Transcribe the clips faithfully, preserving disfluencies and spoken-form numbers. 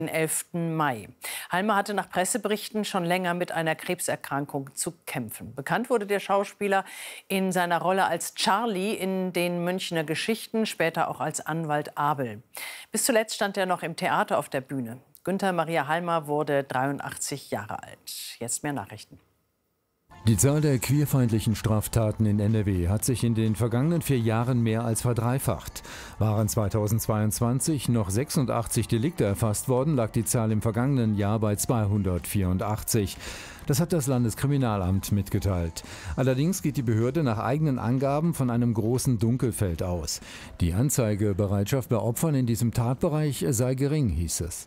Den elften Mai. Halmer hatte nach Presseberichten schon länger mit einer Krebserkrankung zu kämpfen. Bekannt wurde der Schauspieler in seiner Rolle als Charlie in den Münchner Geschichten, später auch als Anwalt Abel. Bis zuletzt stand er noch im Theater auf der Bühne. Günther Maria Halmer wurde dreiundachtzig Jahre alt. Jetzt mehr Nachrichten. Die Zahl der queerfeindlichen Straftaten in N R W hat sich in den vergangenen vier Jahren mehr als verdreifacht. Waren zweitausendzweiundzwanzig noch sechsundachtzig Delikte erfasst worden, lag die Zahl im vergangenen Jahr bei zweihundertvierundachtzig. Das hat das Landeskriminalamt mitgeteilt. Allerdings geht die Behörde nach eigenen Angaben von einem großen Dunkelfeld aus. Die Anzeigebereitschaft bei Opfern in diesem Tatbereich sei gering, hieß es.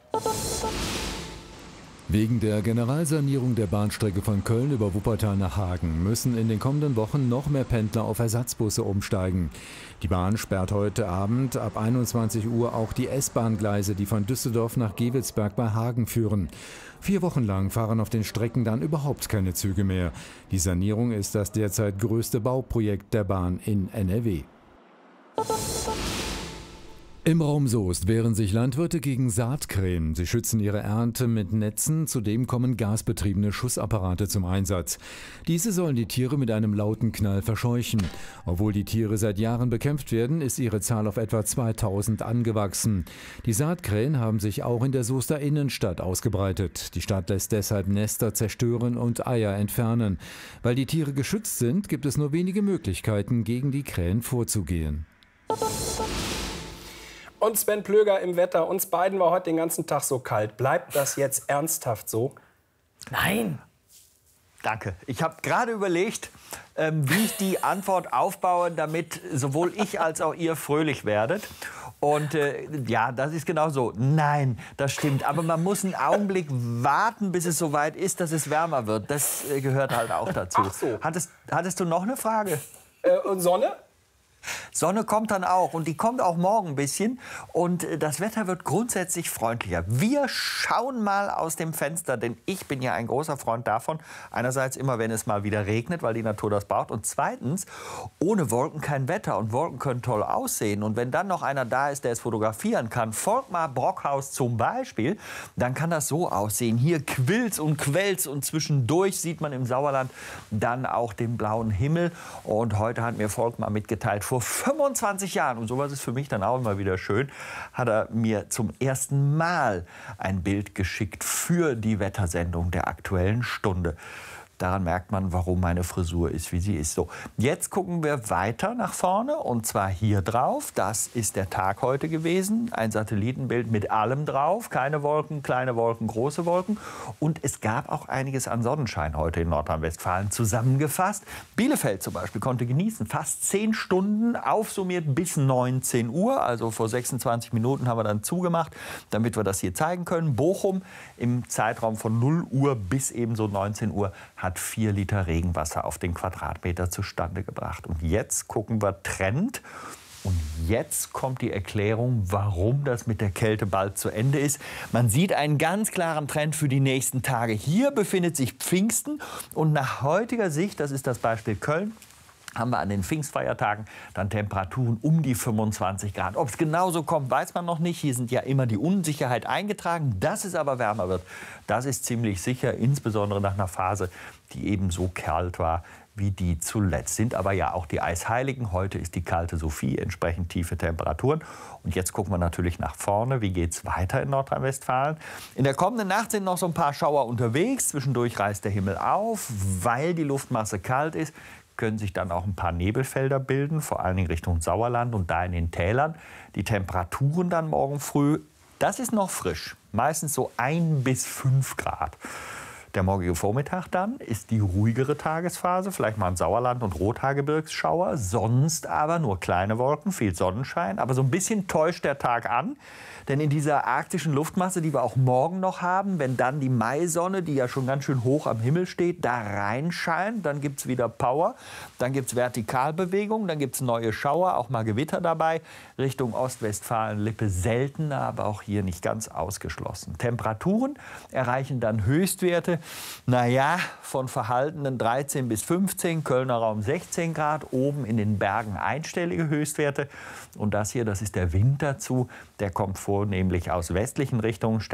Wegen der Generalsanierung der Bahnstrecke von Köln über Wuppertal nach Hagen müssen in den kommenden Wochen noch mehr Pendler auf Ersatzbusse umsteigen. Die Bahn sperrt heute Abend ab einundzwanzig Uhr auch die S-Bahn-Gleise, die von Düsseldorf nach Gevelsberg bei Hagen führen. Vier Wochen lang fahren auf den Strecken dann überhaupt keine Züge mehr. Die Sanierung ist das derzeit größte Bauprojekt der Bahn in N R W. Im Raum Soest wehren sich Landwirte gegen Saatkrähen. Sie schützen ihre Ernte mit Netzen, zudem kommen gasbetriebene Schussapparate zum Einsatz. Diese sollen die Tiere mit einem lauten Knall verscheuchen. Obwohl die Tiere seit Jahren bekämpft werden, ist ihre Zahl auf etwa zweitausend angewachsen. Die Saatkrähen haben sich auch in der Soester Innenstadt ausgebreitet. Die Stadt lässt deshalb Nester zerstören und Eier entfernen. Weil die Tiere geschützt sind, gibt es nur wenige Möglichkeiten, gegen die Krähen vorzugehen. Und Sven Plöger im Wetter. Uns beiden war heute den ganzen Tag so kalt. Bleibt das jetzt ernsthaft so? Nein. Danke. Ich habe gerade überlegt, ähm, wie ich die Antwort aufbaue, damit sowohl ich als auch ihr fröhlich werdet. Und äh, ja, das ist genau so. Nein, das stimmt. Aber man muss einen Augenblick warten, bis es soweit ist, dass es wärmer wird. Das äh, gehört halt auch dazu. Ach so. Hattest, hattest du noch eine Frage? Äh, und Sonne? Sonne kommt dann auch und die kommt auch morgen ein bisschen und das Wetter wird grundsätzlich freundlicher. Wir schauen mal aus dem Fenster, denn ich bin ja ein großer Freund davon. Einerseits immer, wenn es mal wieder regnet, weil die Natur das braucht. Und zweitens, ohne Wolken kein Wetter und Wolken können toll aussehen. Und wenn dann noch einer da ist, der es fotografieren kann, Volkmar Brockhaus zum Beispiel, dann kann das so aussehen. Hier quillt's und quellt's und zwischendurch sieht man im Sauerland dann auch den blauen Himmel. Und heute hat mir Volkmar mitgeteilt, vor fünfundzwanzig Jahren, und sowas ist für mich dann auch immer wieder schön, hat er mir zum ersten Mal ein Bild geschickt für die Wettersendung der Aktuellen Stunde. Daran merkt man, warum meine Frisur ist, wie sie ist. So, jetzt gucken wir weiter nach vorne und zwar hier drauf. Das ist der Tag heute gewesen. Ein Satellitenbild mit allem drauf. Keine Wolken, kleine Wolken, große Wolken. Und es gab auch einiges an Sonnenschein heute in Nordrhein-Westfalen. Zusammengefasst, Bielefeld zum Beispiel konnte genießen. Fast zehn Stunden, aufsummiert bis neunzehn Uhr. Also vor sechsundzwanzig Minuten haben wir dann zugemacht, damit wir das hier zeigen können. Bochum im Zeitraum von null Uhr bis ebenso neunzehn Uhr hat vier Liter Regenwasser auf den Quadratmeter zustande gebracht. Und jetzt gucken wir Trend. Und jetzt kommt die Erklärung, warum das mit der Kälte bald zu Ende ist. Man sieht einen ganz klaren Trend für die nächsten Tage. Hier befindet sich Pfingsten. Und nach heutiger Sicht, das ist das Beispiel Köln, haben wir an den Pfingstfeiertagen dann Temperaturen um die fünfundzwanzig Grad. Ob es genauso kommt, weiß man noch nicht. Hier sind ja immer die Unsicherheit eingetragen. Dass es aber wärmer wird, das ist ziemlich sicher, insbesondere nach einer Phase, die eben so kalt war wie die zuletzt. Sind aber ja auch die Eisheiligen. Heute ist die kalte Sophie, entsprechend tiefe Temperaturen. Und jetzt gucken wir natürlich nach vorne. Wie geht es weiter in Nordrhein-Westfalen? In der kommenden Nacht sind noch so ein paar Schauer unterwegs. Zwischendurch reißt der Himmel auf, weil die Luftmasse kalt ist. Können sich dann auch ein paar Nebelfelder bilden, vor allen Dingen Richtung Sauerland und da in den Tälern. Die Temperaturen dann morgen früh, das ist noch frisch, meistens so ein bis fünf Grad. Der morgige Vormittag dann ist die ruhigere Tagesphase, vielleicht mal ein Sauerland- und Rothaargebirgsschauer, sonst aber nur kleine Wolken, viel Sonnenschein. Aber so ein bisschen täuscht der Tag an, denn in dieser arktischen Luftmasse, die wir auch morgen noch haben, wenn dann die Maisonne, die ja schon ganz schön hoch am Himmel steht, da reinscheint, dann gibt es wieder Power, dann gibt es Vertikalbewegung, dann gibt es neue Schauer, auch mal Gewitter dabei, Richtung Ostwestfalen-Lippe seltener, aber auch hier nicht ganz ausgeschlossen. Temperaturen erreichen dann Höchstwerte, naja, von verhaltenen dreizehn bis fünfzehn, Kölner Raum sechzehn Grad, oben in den Bergen einstellige Höchstwerte. Und das hier, das ist der Wind dazu, der kommt vornehmlich aus westlichen Richtungen.